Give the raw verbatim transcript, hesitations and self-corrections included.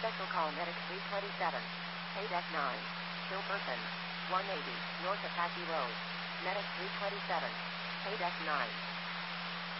Special call Medic three twenty-seven. Paydeck nine. Kill person. one eighty. North Apache Road. Medic three twenty-seven. Paydeck nine.